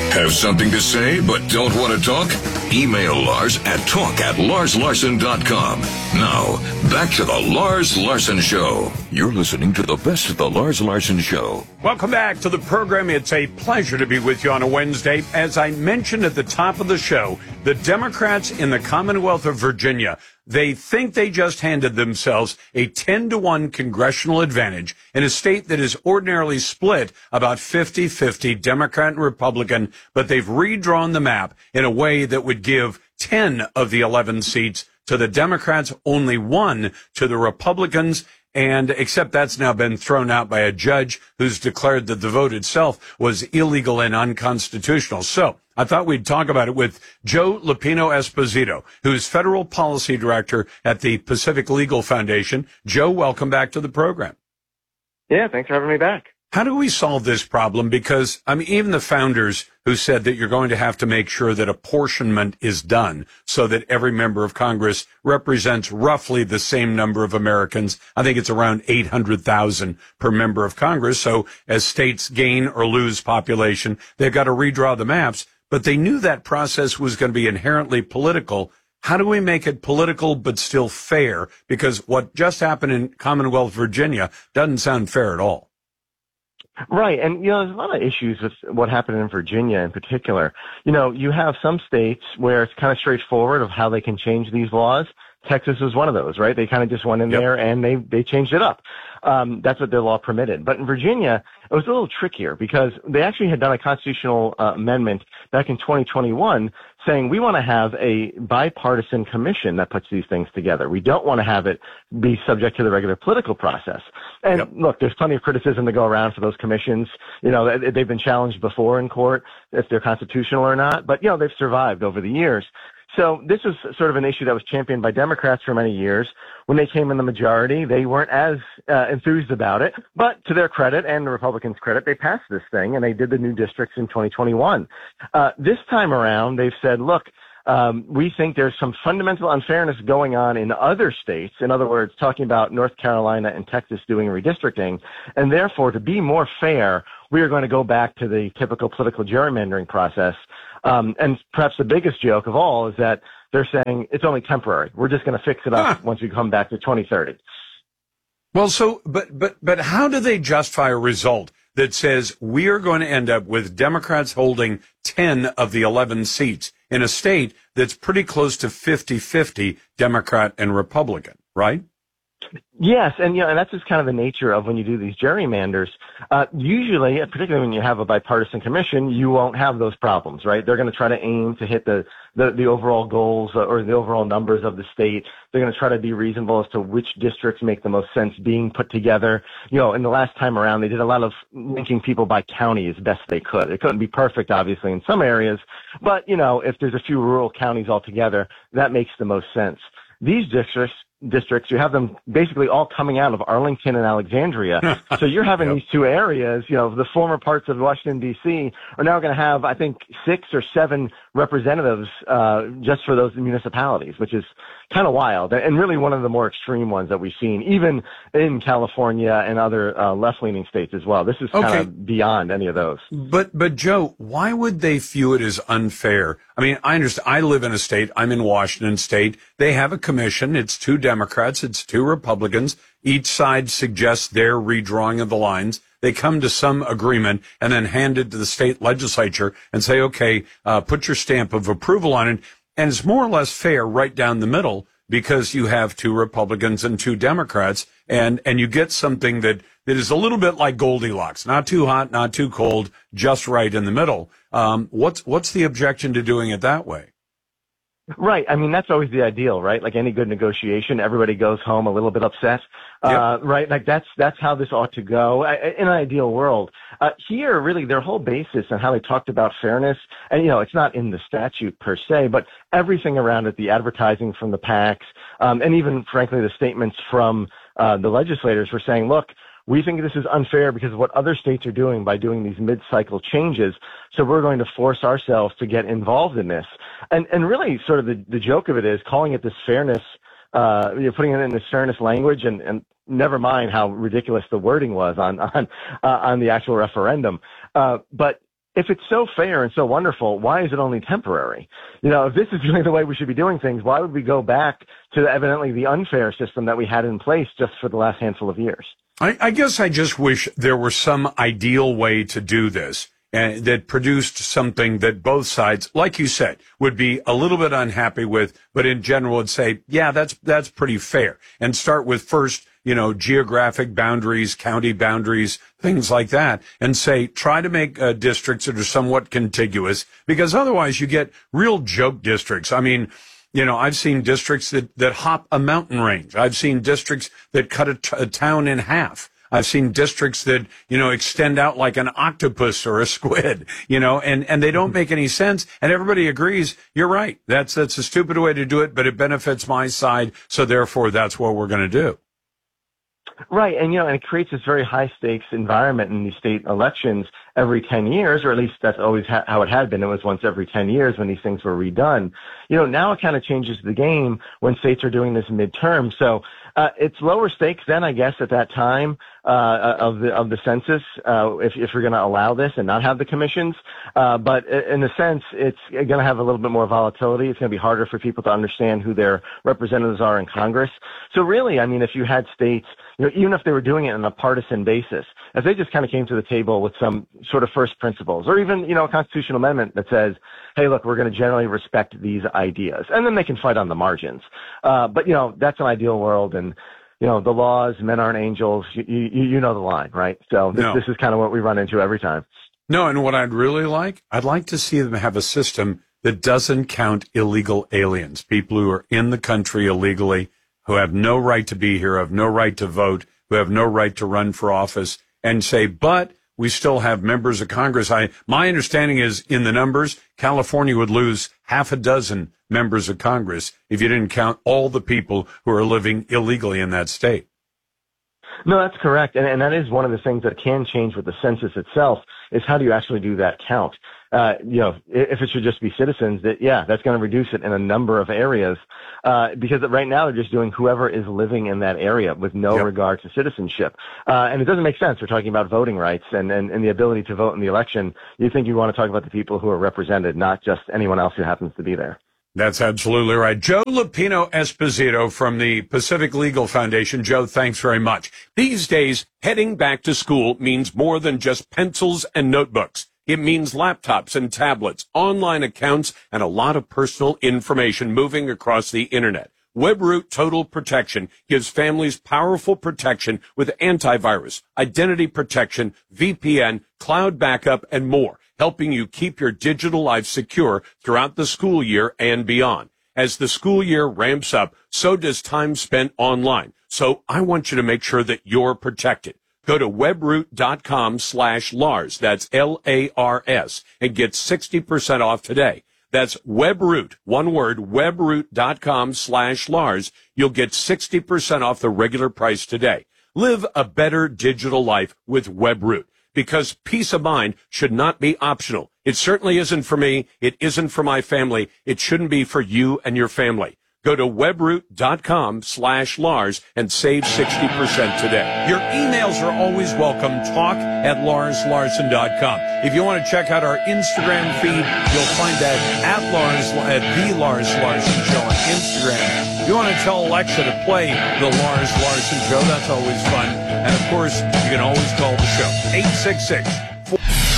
Have something to say but don't want to talk? Email Lars at talk@larslarson.com. Now, back to the Lars Larson Show. You're listening to the best of the Lars Larson Show. Welcome back to the program. It's a pleasure to be with you on a Wednesday. As I mentioned at the top of the show, the Democrats in the Commonwealth of Virginia, they think they just handed themselves a 10-1 congressional advantage in a state that is ordinarily split about 50-50 Democrat and Republican, but they've redrawn the map in a way that would give 10 of the 11 seats to the Democrats, only 1 to the Republicans. And except that's now been thrown out by a judge who's declared that the vote itself was illegal and unconstitutional. So I thought we'd talk about it with Joe Lupino Esposito, who's federal policy director at the Pacific Legal Foundation. Joe, welcome back to the program. Yeah, thanks for having me back. How do we solve this problem? Because, I mean, even the founders who said that you're going to have to make sure that apportionment is done so that every member of Congress represents roughly the same number of Americans. I think it's around 800,000 per member of Congress. So as states gain or lose population, they've got to redraw the maps. But they knew that process was going to be inherently political. How do we make it political but still fair? Because what just happened in Commonwealth Virginia doesn't sound fair at all. Right. And, there's a lot of issues with what happened in Virginia in particular. You have some states where it's kind of straightforward of how they can change these laws. Texas was one of those, right? They kind of just went in there and they changed it up. That's what their law permitted. But in Virginia, it was a little trickier because they actually had done a constitutional amendment back in 2021 saying we want to have a bipartisan commission that puts these things together. We don't want to have it be subject to the regular political process. And look, there's plenty of criticism to go around for those commissions. They've been challenged before in court if they're constitutional or not, but they've survived over the years. So this was sort of an issue that was championed by Democrats for many years. When they came in the majority, they weren't as enthused about it. But to their credit and the Republicans' credit, they passed this thing, and they did the new districts in 2021. This time around, they've said, look, we think there's some fundamental unfairness going on in other states. In other words, talking about North Carolina and Texas doing redistricting. And therefore, to be more fair, we are going to go back to the typical political gerrymandering process. And perhaps the biggest joke of all is that they're saying it's only temporary. We're just going to fix it up once we come back to 2030. Well, so, but how do they justify a result that says we are going to end up with Democrats holding 10 of the 11 seats in a state that's pretty close to 50-50 Democrat and Republican, right? Yes, and and that's just kind of the nature of when you do these gerrymanders. Usually, particularly when you have a bipartisan commission, you won't have those problems, right? They're going to try to aim to hit the overall goals or the overall numbers of the state. They're going to try to be reasonable as to which districts make the most sense being put together. In the last time around, they did a lot of linking people by county as best they could. It couldn't be perfect, obviously, in some areas, but if there's a few rural counties altogether, that makes the most sense. These districts, you have them basically all coming out of Arlington and Alexandria. So you're having these two areas, the former parts of Washington, D.C. are now going to have, I think, 6 or 7 representatives just for those municipalities, which is kind of wild and really one of the more extreme ones that we've seen, even in California and other left-leaning states as well. This is kind of beyond any of those. But Joe, why would they view it as unfair? I mean, I understand. I live in a state. I'm in Washington State. They have a commission. It's 2 Democrats. It's 2 Republicans. Each side suggests their redrawing of the lines. They come to some agreement and then hand it to the state legislature and say, okay, put your stamp of approval on it. And it's more or less fair right down the middle because you have 2 Republicans and 2 Democrats, and you get something that is a little bit like Goldilocks, not too hot, not too cold, just right in the middle. What's the objection to doing it that way? Right. I mean, that's always the ideal, right? Like any good negotiation, everybody goes home a little bit upset, right? Like that's how this ought to go in an ideal world. Here, really, their whole basis and how they talked about fairness, and it's not in the statute per se, but everything around it, the advertising from the PACs, and even frankly the statements from the legislators were saying, look, we think this is unfair because of what other states are doing by doing these mid-cycle changes. So we're going to force ourselves to get involved in this. And really sort of the joke of it is calling it this fairness, putting it in this fairness language and never mind how ridiculous the wording was on the actual referendum. But if it's so fair and so wonderful, why is it only temporary? You know, if this is really the way we should be doing things, why would we go back to evidently the unfair system that we had in place just for the last handful of years? I guess I just wish there were some ideal way to do this that produced something that both sides, like you said, would be a little bit unhappy with, but in general would say, yeah, that's pretty fair. And start with first, you know, geographic boundaries, county boundaries, things like that, and say, try to make districts that are somewhat contiguous, because otherwise you get real joke districts. I mean, you know, I've seen districts that hop a mountain range. I've seen districts that cut a town in half. I've seen districts that, you know, extend out like an octopus or a squid, you know, and they don't make any sense. And everybody agrees, you're right. That's a stupid way to do it, but it benefits my side. So therefore, that's what we're going to do. Right. And, you know, and it creates this very high stakes environment in these state elections every 10 years, or at least that's always how it had been. It was once every 10 years when these things were redone. You know, now it kind of changes the game when states are doing this midterm. So, it's lower stakes then, I guess, at that time, of the census, if you're going to allow this and not have the commissions. But in a sense, it's going to have a little bit more volatility. It's going to be harder for people to understand who their representatives are in Congress. So really, I mean, if you had states, you know, even if they were doing it on a partisan basis, if they just kind of came to the table with some sort of first principles, or even, you know, a constitutional amendment that says, hey, look, we're going to generally respect these ideas, and then they can fight on the margins. But, you know, that's an ideal world, and, you know, the laws, men aren't angels, you know the line, right? So this is kind of what we run into every time. No, and what I'd like to see them have a system that doesn't count illegal aliens, people who are in the country illegally, who have no right to be here, have no right to vote, who have no right to run for office, and say, but we still have members of Congress. My understanding is in the numbers, California would lose half a dozen members of Congress if you didn't count all the people who are living illegally in that state. No, that's correct. And that is one of the things that can change with the census itself is how do you actually do that count? You know, if it should just be citizens, that's going to reduce it in a number of areas. Because right now they're just doing whoever is living in that area with no regard to citizenship. And it doesn't make sense. We're talking about voting rights and the ability to vote in the election. You think you want to talk about the people who are represented, not just anyone else who happens to be there. That's absolutely right. Joe Lupino Esposito from the Pacific Legal Foundation. Joe, thanks very much. These days, heading back to school means more than just pencils and notebooks. It means laptops and tablets, online accounts, and a lot of personal information moving across the internet. WebRoot Total Protection gives families powerful protection with antivirus, identity protection, VPN, cloud backup, and more, helping you keep your digital life secure throughout the school year and beyond. As the school year ramps up, so does time spent online. So I want you to make sure that you're protected. Go to webroot.com/Lars, that's Lars, and get 60% off today. That's WebRoot, one word, webroot.com/Lars. You'll get 60% off the regular price today. Live a better digital life with WebRoot, because peace of mind should not be optional. It certainly isn't for me. It isn't for my family. It shouldn't be for you and your family. Go to webroot.com/Lars and save 60% today. Your emails are always welcome. talk@LarsLarson.com. If you want to check out our Instagram feed, you'll find that at the Lars Larson Show on Instagram. If you want to tell Alexa to play the Lars Larson Show, that's always fun. And of course, you can always call the show. 866